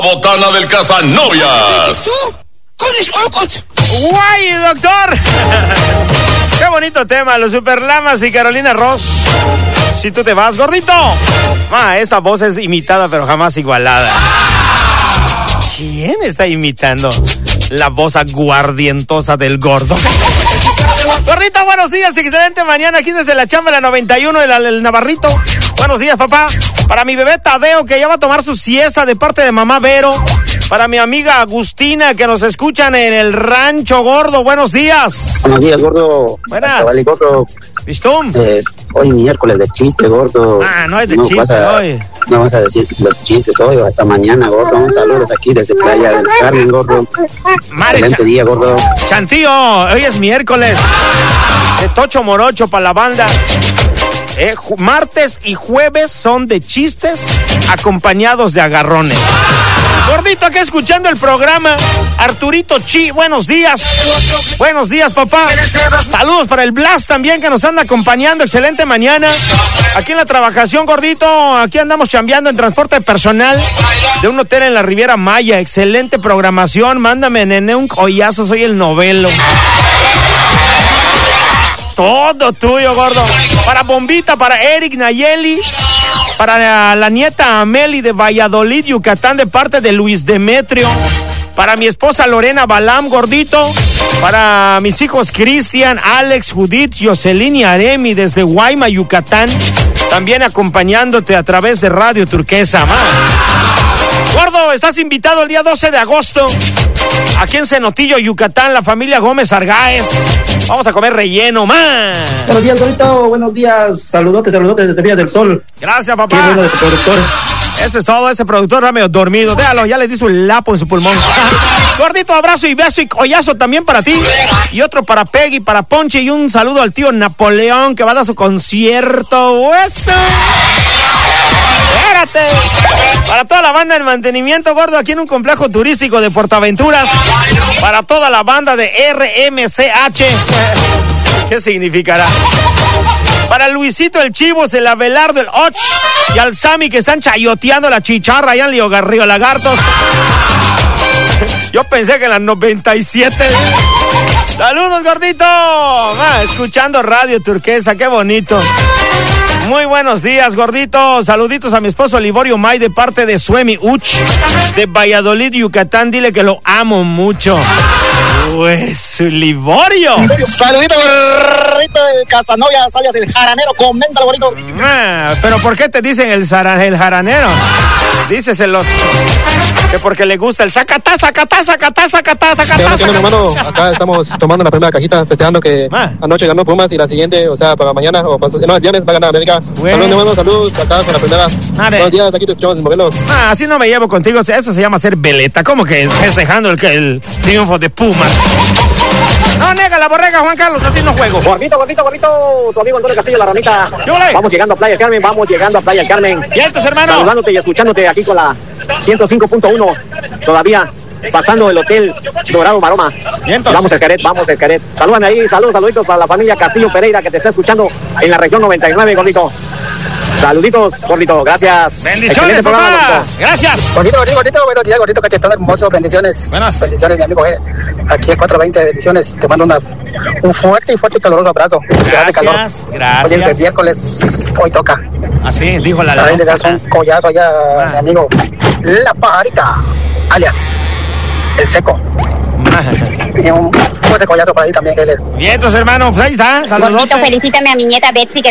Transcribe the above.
Botana del Casanovias. ¡Guay, doctor! Qué bonito tema, los Superlamas y Carolina Ross. Si tú te vas, gordito. Esa voz es imitada, pero jamás igualada. ¿Quién está imitando la voz aguardientosa del gordo? Gordito, buenos días, excelente mañana aquí desde la chamba de la 91 del Navarrito. Buenos días, papá. Para mi bebé Tadeo, que ya va a tomar su siesta de parte de mamá Vero. Para mi amiga Agustina, que nos escuchan en el rancho, gordo. Buenos días. Buenos días, gordo. Buenas. Vale, gordo. ¿Vistum? Hoy miércoles de chiste, gordo. No es de chiste hoy. No vas a decir los chistes hoy o hasta mañana, gordo. Saludos aquí desde Playa del Carmen, gordo. Excelente día, gordo. Chantillo, hoy es miércoles. De Tocho Morocho para la banda. Martes y jueves son de chistes acompañados de agarrones. Gordito, aquí escuchando el programa. Arturito Chi, buenos días. Buenos días, papá. Saludos para el Blas también, que nos anda acompañando. Excelente mañana. Aquí en la trabajación, gordito. Aquí andamos chambeando en transporte personal de un hotel en la Riviera Maya. Excelente programación. Mándame, nene, un collazo. Soy el novelo. Todo tuyo, gordo. Para Bombita, para Eric Nayeli, para la nieta Ameli de Valladolid, Yucatán, de parte de Luis Demetrio. Para mi esposa Lorena Balam, gordito. Para mis hijos Cristian, Alex, Judith, Jocelyn y Aremi desde Guayma, Yucatán. También acompañándote a través de Radio Turquesa, man. Gordo, estás invitado el día 12 de agosto. Aquí en Cenotillo, Yucatán, la familia Gómez Argáez. Vamos a comer relleno, man. Buenos días, gordito. Buenos días. Saludotes desde Villas del Sol. Gracias, papá. Qué bueno de tu productor. Eso es todo, ese productor está medio dormido. Déjalo, ya le di su lapo en su pulmón. Gordito, abrazo y beso y collazo también para ti. Y otro para Peggy, para Ponche. Y un saludo al tío Napoleón, que va a dar su concierto. ¡Eso! ¡Espérate! Para toda la banda del mantenimiento, gordo, aquí en un complejo turístico de Portaventuras. Para toda la banda de RMCH. ¿Qué significará? Para Luisito el Chivos, el Abelardo, el Och y al Sammy, que están chayoteando la chicharra allá en Río Lagartos. Yo pensé que en las 97. Saludos, gordito. Escuchando Radio Turquesa, qué bonito. Muy buenos días, gordito. Saluditos a mi esposo Liborio May de parte de Suemi Uch de Valladolid, Yucatán. Dile que lo amo mucho. Pues, Liborio. Saludito, gordito del Casanovias, alias el jaranero. Coméntalo, gordito. Pero ¿por qué te dicen el jaranero? Díceselos que porque le gusta el sacatá. Bueno, hermano, acá estamos tomando la primera cajita, festejando que anoche ganó Pumas y la siguiente, o sea, para mañana o el viernes va a ganar América. Bueno. Saludos, hermano, salud, acá con la primera. Buenos días, aquí te escuchamos en Morelos. Así no me llevo contigo, eso se llama ser veleta. ¿Cómo que festejando el triunfo de Pumas? No, nega la borrega, Juan Carlos, así no juego. Gordito, tu amigo Antonio Castillo, la Ranita. Vamos llegando a Playa del Carmen, Vientos, hermano. Saludándote y escuchándote aquí con la 105.1, todavía pasando el Hotel Dorado Maroma. Vientos. Vamos a Escaret. Salúdame ahí, saluditos para la familia Castillo Pereira, que te está escuchando en la región 99, gordito. Saluditos, gordito, gracias. Bendiciones, papá. Programa, gracias. Gordito, buenos días, gordito, cachetón hermoso, bendiciones. Buenas. Bendiciones, mi amigo. Aquí en 420, bendiciones. Te mando un fuerte y caluroso abrazo. Gracias. Oye, el miércoles, hoy toca. Así, dijo la Ahí le das un collazo allá, mi amigo. La pajarita, alias el seco. Y un fuerte collazo para ahí también, Heller. Vientos, hermano, pues ahí está. Saludos. Felicítame a mi nieta Betsy, que